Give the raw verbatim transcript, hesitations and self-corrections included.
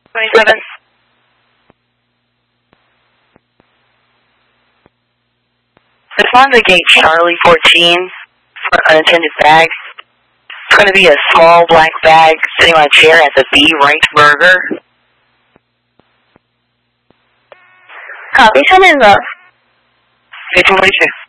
twenty-seven. Respond to gate Charlie fourteen for unattended bags. It's going to be a small black bag sitting on a chair at the B Right Burger. Copy, come in, love. fifteen forty-two.